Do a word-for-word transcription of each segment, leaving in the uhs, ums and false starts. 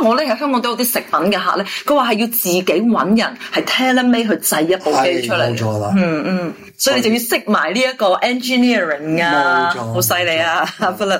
我咧喺香港都有啲食品嘅客咧，佢話係要自己揾人係 tailor-made 去製一部機出嚟。 冇錯啦。 嗯嗯，所以你就要識埋呢一個 engineering 啊，好犀利啊 Philip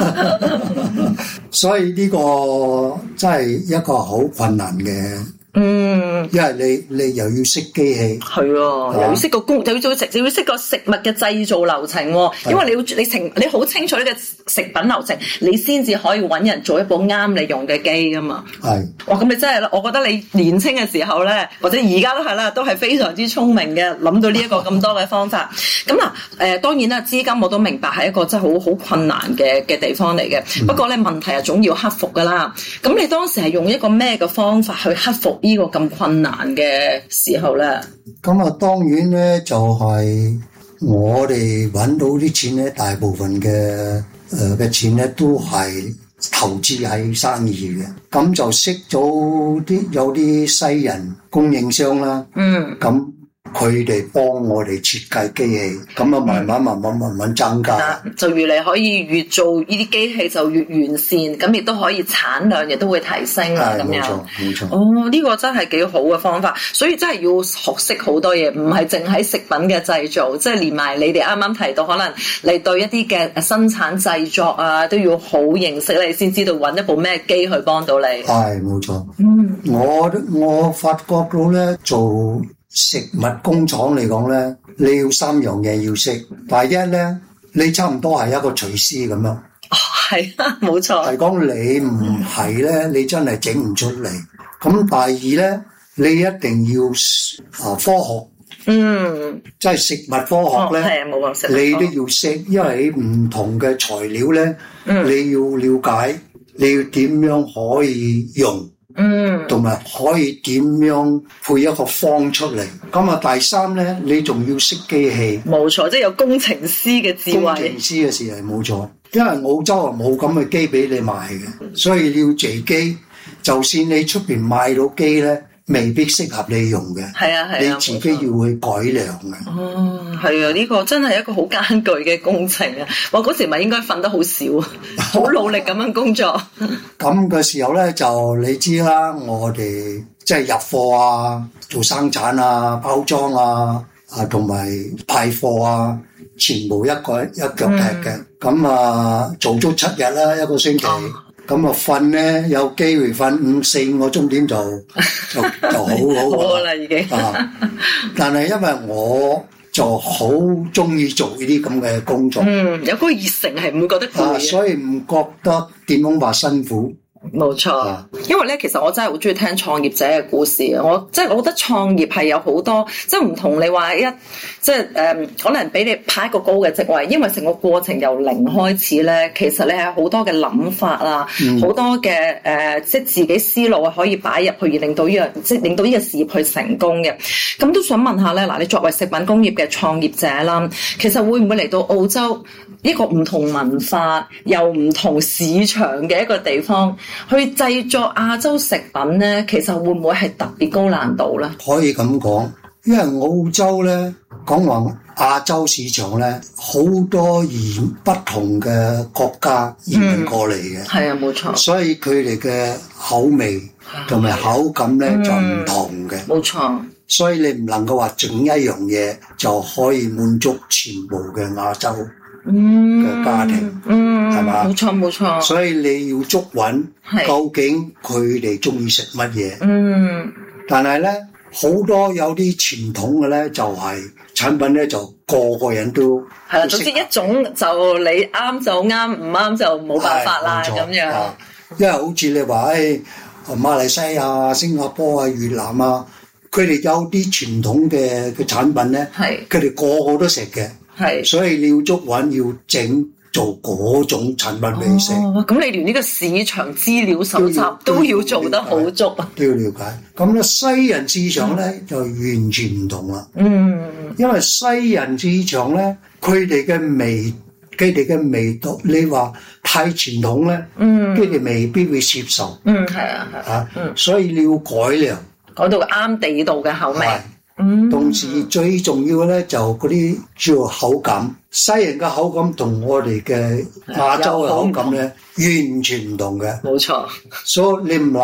所以呢個真係一個好困難嘅。 嗯， 因為你你又要識機器， 係啊，又要識個工，又要做食，又要識個食物嘅製造流程。因為你要你清你好清楚呢個食品流程，你先至可以揾人做一部啱你用嘅機噶嘛。係，哇！咁你真係，我覺得你年輕嘅時候咧，或者而家都係啦，都係非常之聰明嘅，諗到呢一個咁多嘅方法。咁嗱，誒、呃，當然啦，資金我都明白係一個真係好好困難嘅嘅地方嚟嘅。嗯、不過咧，問題係總要克服噶啦。咁你當時係用一個咩嘅方法去克服呢個咁困難嘅時候咧？ 咁啊，當然咧就係、是、我哋揾到啲錢咧，大部分嘅誒嘅錢咧都係投資喺生意嘅。咁就識咗啲有啲西人供應商啦。嗯。咁佢哋幫我哋設計機器，咁啊慢慢慢慢慢慢增加， 嗯、就越嚟可以越做呢啲機器就越完善，咁亦都可以產量亦都會提升啦。咁樣，冇錯冇錯。哦，呢、這個真係幾好嘅方法，所以真係要學識好多嘢，唔係淨喺食品嘅製造，即係連埋你哋啱啱提到，可能你對一啲嘅生產製作啊都要好認識，你先知道揾一部咩機去幫到你。 係冇錯。嗯，我我發覺到咧做食物工廠嚟講咧，你要三樣嘢要識。第一咧，你差唔多係一個廚師咁樣。 哦，係啊，冇錯。係講你唔係咧，你真係整唔出嚟。咁第二咧，你一定要啊科學。嗯，即係食物科學咧，係啊，冇咁識。你都要識，因為唔同嘅材料咧，嗯、你要了解，你要點樣可以用。嗯，同埋可以點樣配一個方出嚟？咁啊，第三咧，你仲要識機器。冇錯，即係有工程師嘅智慧。工程師嘅事係冇錯，因為澳洲啊冇咁嘅機俾你買嘅，所以你要自己。就算你出邊買到機咧，未必適合你用嘅。係啊係啊，你自己要去改良嘅。哦，係啊，呢、這個真係一個好艱巨嘅工程啊！我嗰時咪應該瞓得好少，好努力咁樣工作。咁嘅時候咧，就你知啦，我哋即係入貨啊、做生產啊、包裝啊、啊同埋派貨啊，全部一個一腳踢嘅。咁、嗯、啊，做足七日啦，一個星期。咁啊，瞓咧有機會瞓五四五個鐘點就就就好好好啦，已經。啊！但係因為我就好中意做呢啲咁嘅工作，嗯，有嗰個熱誠係唔會覺得攰、啊，所以唔覺得點樣話辛苦。冇錯，因為咧，其實我真係好中意聽創業者嘅故事啊！我即係我覺得創業係有好多，即係唔同你話一即係誒、呃，可能俾你派一個高嘅職位，因為成個過程由零開始咧，其實你係好多嘅諗法啊，好、嗯、多嘅誒、呃，即係自己思路可以擺入去，而令到呢樣即係令到呢個事業去成功嘅。咁都想問下咧，嗱，你作為食品工業嘅創業者啦，其實會唔會嚟到澳洲一個唔同文化又唔同市場嘅一個地方？去製作亞洲食品咧，其實會唔會係特別高難度咧？可以咁講，因為澳洲咧講話亞洲市場咧，好多移不同嘅國家移民過嚟嘅，係啊，冇錯。所以佢哋嘅口味同埋口感咧、嗯、就唔同嘅，冇錯。所以你唔能夠話整一樣嘢就可以滿足全部嘅亞洲嘅家庭，嗯，係嘛？冇錯冇錯。所以你要捉穩，究竟佢哋中意食乜嘢？嗯。但係咧，好多有啲傳統嘅咧，就係、是、產品咧，就個個人都係啦。總之一種就你啱就啱，唔啱就冇辦法啦咁樣。啊、因為好似你話誒、哎，馬來西亞、新加坡啊、越南啊，佢哋有啲傳統嘅嘅產品咧，係佢哋個個都食嘅。係，所以你要捉穩，要整做嗰種產品俾你食。哦，咁你連呢個市場資料搜集都要做得好足啊！都要了解。咁咧，西人市場咧、嗯、就完全唔同啦。嗯，因為西人市場咧，佢哋嘅味，佢哋嘅味道，你話太傳統咧，嗯，佢哋未必會接受。嗯，係啊，係啊，嗯，所以你要改良，改到啱地道嘅口味。嗯，同時最重要嘅咧就嗰啲叫口感，西人嘅口感同我哋嘅亞洲嘅口感咧完全唔同嘅，冇錯。所以你唔